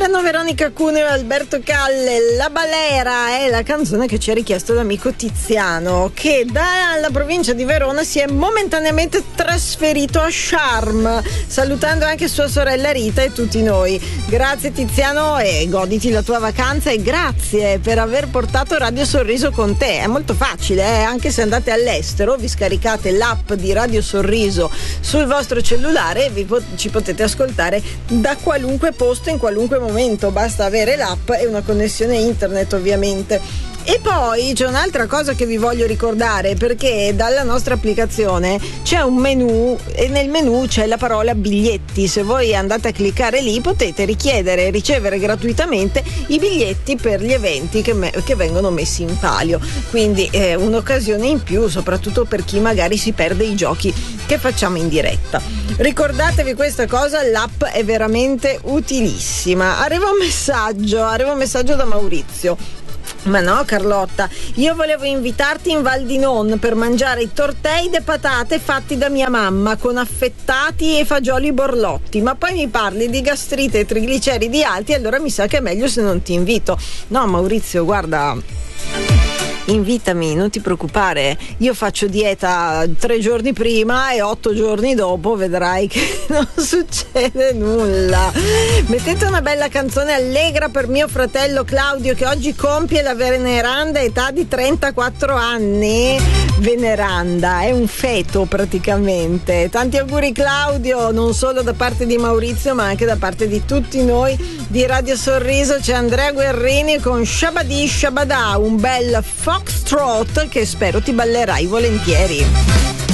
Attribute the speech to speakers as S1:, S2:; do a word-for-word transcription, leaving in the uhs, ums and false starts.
S1: Erano Veronica Cuneo e Alberto Calle. La Balera è la canzone che ci ha richiesto l'amico Tiziano, che dalla provincia di Verona si è momentaneamente trasferito a Sharm, salutando anche sua sorella Rita e tutti noi. Grazie Tiziano, e goditi la tua vacanza, e grazie per aver portato Radio Sorriso con te. È molto facile, eh? Anche se andate all'estero, vi scaricate l'app di Radio Sorriso sul vostro cellulare e vi po- ci potete ascoltare da qualunque posto, in qualunque momento. Basta avere l'app e una connessione internet, ovviamente. E poi c'è un'altra cosa che vi voglio ricordare, perché dalla nostra applicazione c'è un menu e nel menu c'è la parola biglietti. Se voi andate a cliccare lì potete richiedere e ricevere gratuitamente i biglietti per gli eventi che, me- che vengono messi in palio. Quindi è un'occasione in più, soprattutto per chi magari si perde i giochi che facciamo in diretta. Ricordatevi questa cosa, l'app è veramente utilissima. Arriva un messaggio, arriva un messaggio da Maurizio. Ma no Carlotta, io volevo invitarti in Val di Non per mangiare i tortei de patate fatti da mia mamma con affettati e fagioli borlotti, ma poi mi parli di gastrite e trigliceridi alti, allora mi sa che è meglio se non ti invito. No Maurizio, guarda, invitami, non ti preoccupare, io faccio dieta tre giorni prima e otto giorni dopo vedrai che non succede nulla. Mettete una bella canzone allegra per mio fratello Claudio, che oggi compie la veneranda età di trentaquattro anni. Veneranda, è un feto praticamente. Tanti auguri Claudio, non solo da parte di Maurizio ma anche da parte di tutti noi di Radio Sorriso. C'è Andrea Guerrini con Shabadi Shabada, un bel foxtrot che spero ti ballerai volentieri.